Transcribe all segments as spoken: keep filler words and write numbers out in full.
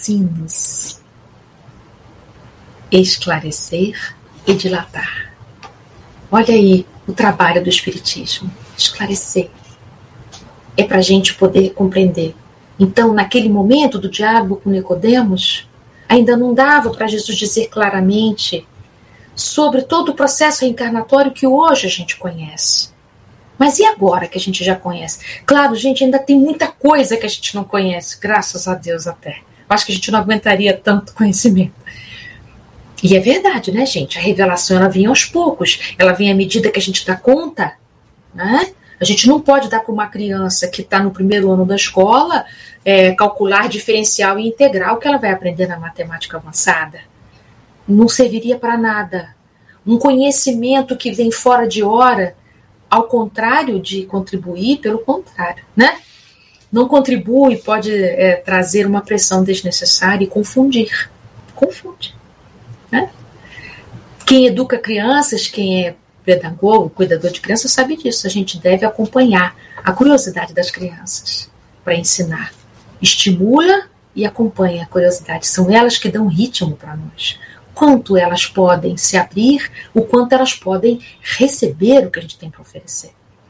ensinos, esclarecer e dilatar. Olha aí o trabalho do Espiritismo, esclarecer. É para a gente poder compreender. Então, naquele momento do diálogo com Nicodemos, ainda não dava para Jesus dizer claramente sobre todo o processo reencarnatório que hoje a gente conhece. Mas e agora que a gente já conhece? Claro, gente, ainda tem muita coisa que a gente não conhece, graças a Deus até. Acho que a gente não aguentaria tanto conhecimento. E é verdade, né, gente? A revelação, ela vem aos poucos. Ela vem à medida que a gente dá conta, né? A gente não pode dar para uma criança que está no primeiro ano da escola é, calcular diferencial e integral que ela vai aprender na matemática avançada. Não serviria para nada. Um conhecimento que vem fora de hora, ao contrário de contribuir, pelo contrário, né? Não contribui, pode é, trazer uma pressão desnecessária e confundir. Confunde. Né? Quem educa crianças, quem é pedagogo, cuidador de crianças, sabe disso. A gente deve acompanhar a curiosidade das crianças para ensinar. Estimula e acompanha a curiosidade. São elas que dão ritmo para nós. Quanto elas podem se abrir, o quanto elas podem receber o que a gente tem para oferecer.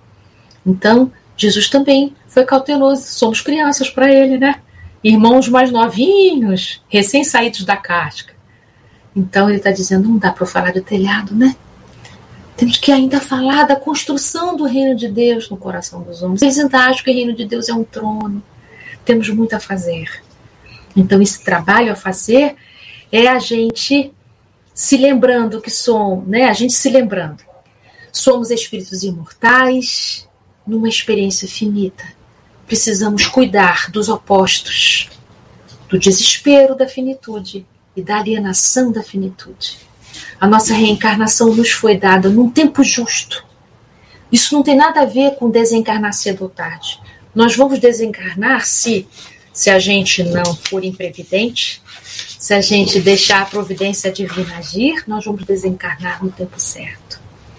Então, Jesus também foi cauteloso. Somos crianças para ele, né? Irmãos mais novinhos, recém-saídos da casca. Então, ele está dizendo, não dá para falar de telhado, né? Temos que ainda falar da construção do reino de Deus no coração dos homens. Eles ainda acham que o reino de Deus é um trono. Temos muito a fazer. Então, esse trabalho a fazer é a gente se lembrando que somos, né? A gente se lembrando. Somos espíritos imortais numa experiência finita. Precisamos cuidar dos opostos, do desespero da finitude e da alienação da finitude. A nossa reencarnação nos foi dada num tempo justo. Isso não tem nada a ver com desencarnar cedo ou tarde. Nós vamos desencarnar se, se a gente não for imprevidente, se a gente deixar a providência divina agir, nós vamos desencarnar no tempo certo.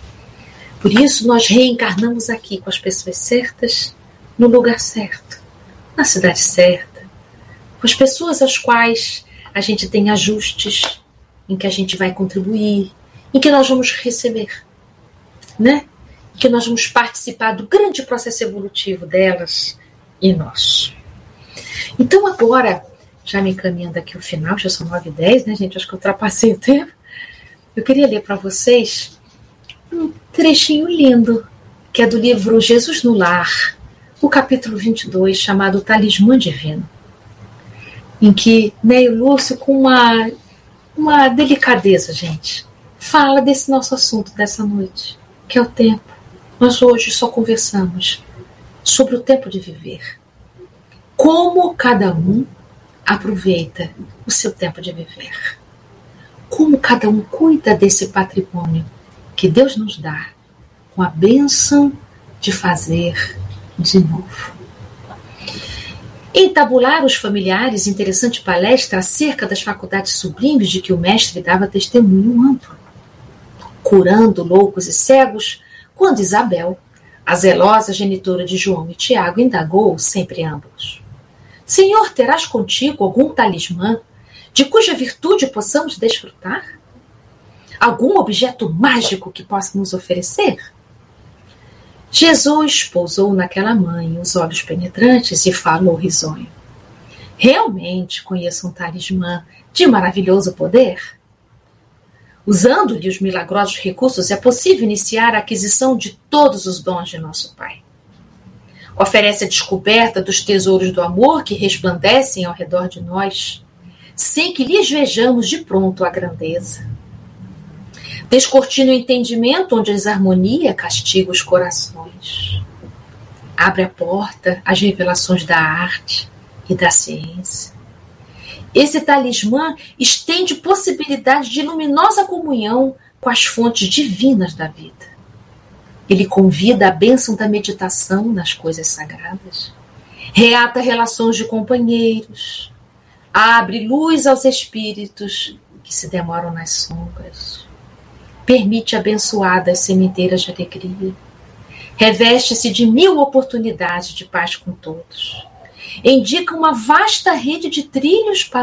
Por isso, nós reencarnamos aqui com as pessoas certas, no lugar certo, na cidade certa, com as pessoas às quais a gente tem ajustes, em que a gente vai contribuir, em que nós vamos receber, né? Em que nós vamos participar do grande processo evolutivo delas e nós. Então agora, já me encaminhando aqui ao final, já são nove e dez, né, gente? Acho que eu ultrapassei o tempo. Eu queria ler para vocês um trechinho lindo, que é do livro Jesus no Lar, o capítulo vinte e dois, chamado Talismã Divino, em que Neio Lúcio, com uma, uma delicadeza, gente, fala desse nosso assunto dessa noite, que é o tempo. Nós hoje só conversamos sobre o tempo de viver. Como cada um aproveita o seu tempo de viver. Como cada um cuida desse patrimônio que Deus nos dá, com a bênção de fazer de novo. Em Tabular os Familiares, interessante palestra acerca das faculdades sublimes de que o mestre dava testemunho amplo, curando loucos e cegos, quando Isabel, a zelosa genitora de João e Tiago, indagou sem preâmbulos: Senhor, terás contigo algum talismã de cuja virtude possamos desfrutar? Algum objeto mágico que possa nos oferecer? Jesus pousou naquela mãe os olhos penetrantes e falou risonho: Realmente conheço um talismã de maravilhoso poder. Usando-lhe os milagrosos recursos, é possível iniciar a aquisição de todos os dons de nosso Pai. Oferece a descoberta dos tesouros do amor que resplandecem ao redor de nós, sem que lhes vejamos de pronto a grandeza. Descortina o entendimento onde a desarmonia castiga os corações. Abre a porta às revelações da arte e da ciência. Esse talismã estende possibilidade de luminosa comunhão com as fontes divinas da vida. Ele convida a bênção da meditação nas coisas sagradas, reata relações de companheiros, abre luz aos espíritos que se demoram nas sombras, permite abençoadas sementeiras de alegria, reveste-se de mil oportunidades de paz com todos, indica uma vasta rede de trilhos para